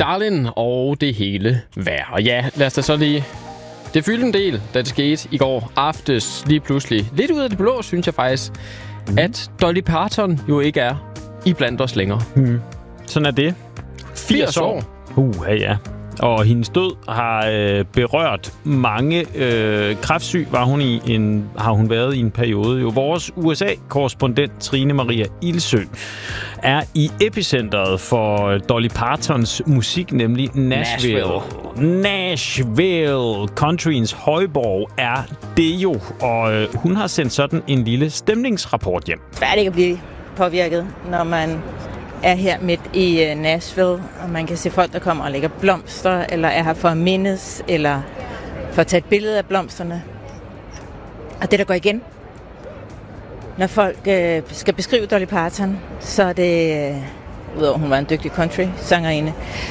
Darlin og det hele værd. Og ja, lad os da så lige... Det fyldte en del, da det skete i går aftes lige pludselig. Lidt ud af det blå, synes jeg faktisk, at Dolly Parton jo ikke er i blandt os længere. Sådan er det. 80 år. Ja. Og hendes død har berørt mange. Kræftsyg har hun været i en periode. Jo, vores USA-korrespondent Trine Maria Ilsø er i epicentret for Dolly Partons musik, nemlig Nashville. Countryens højborg er det jo. Og hun har sendt sådan en lille stemningsrapport hjem. Færdig at blive påvirket, når man er her midt i Nashville, og man kan se folk, der kommer og lægger blomster, eller er her for at mindes, eller for at tage et billede af blomsterne. Og det, der går igen, når folk skal beskrive Dolly Parton, så er det, udover hun var en dygtig country-sangerinde,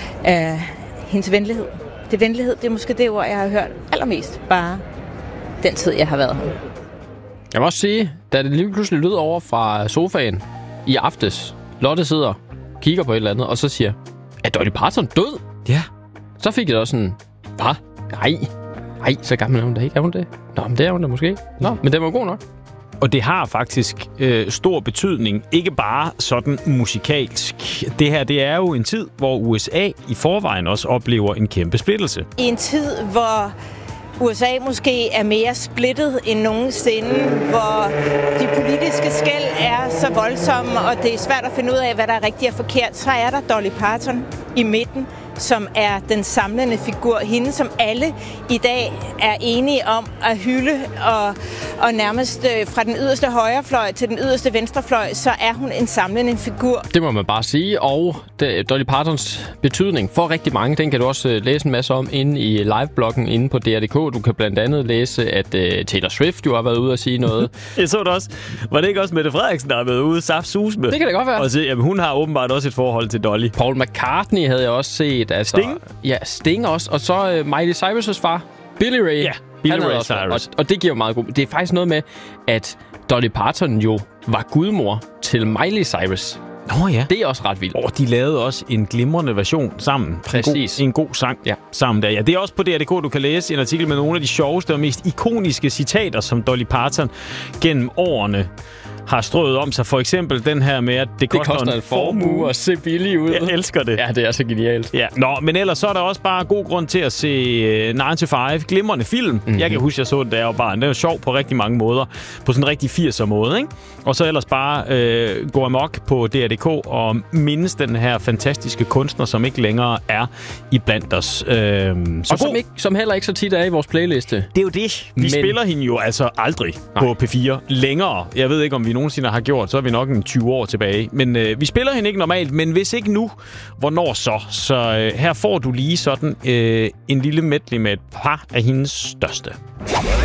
hendes venlighed. Det venlighed, det er måske det ord, jeg har hørt allermest, bare den tid, jeg har været her. Jeg må også sige, da det lige pludselig lød over fra sofaen i aftes, Lotte sidder, kigger på et eller andet, og så siger, er Dolly Parton død? Ja. Så fik jeg også sådan, hvad? Nej, så gammel er hun da ikke, er hun det? Nå, men det er hun da måske. Nå, men det var god nok. Og det har faktisk stor betydning, ikke bare sådan musikalsk. Det her, det er jo en tid, hvor USA i forvejen også oplever en kæmpe splittelse. I en tid, hvor USA måske er mere splittet end nogensinde, hvor de politiske skel er så voldsomme, og det er svært at finde ud af, hvad der er rigtigt og forkert, så er der Dolly Parton i midten, som er den samlende figur. Hende, som alle i dag er enige om at hylde, og nærmest fra den yderste højrefløj til den yderste venstrefløj, så er hun en samlende figur. Det må man bare sige, og Dolly Partons betydning for rigtig mange, den kan du også læse en masse om inde i livebloggen inde på DR.dk. Du kan blandt andet læse, at Taylor Swift jo har været ude og sige noget. Jeg så det også. Var det ikke også Mette Frederiksen, der har været ude saftsus med? Det kan det godt være. Og så, jamen, hun har åbenbart også et forhold til Dolly. Paul McCartney havde jeg også set. Altså, Sting? Ja, Sting også. Og så Miley Cyrus' far, Billy Ray. Ja, Billy Ray Cyrus. Og det giver jo meget god... Det er faktisk noget med, at Dolly Parton jo var gudmor til Miley Cyrus. Nå ja. Det er også ret vildt. Og de lavede også en glimrende version sammen. Præcis. En god sang sammen der. Ja, det er også på DR.dk, du kan læse en artikel med nogle af de sjoveste og mest ikoniske citater, som Dolly Parton gennem årene har strøget om sig. For eksempel den her med, at det koster en formue at se billig ud. Jeg elsker det. Ja, det er så genialt. Ja. Nå, men ellers så er der også bare god grund til at se 9 to 5. Glimrende film. Mm-hmm. Jeg kan huske, jeg så den, da jeg var barn. Den er sjov på rigtig mange måder. På sådan en rigtig 80'er måde, ikke? Og så ellers bare gå amok på DR.dk og mindes den her fantastiske kunstner, som ikke længere er iblandt os. Og som heller ikke så tit er i vores playliste. Det er jo det. Vi spiller hende jo altså aldrig på P4 længere. Jeg ved ikke, om vi nogensinde har gjort, så er vi nok en 20 år tilbage. Men vi spiller hende ikke normalt, men hvis ikke nu, hvornår så? Så her får du lige sådan en lille medley med et par af hendes største.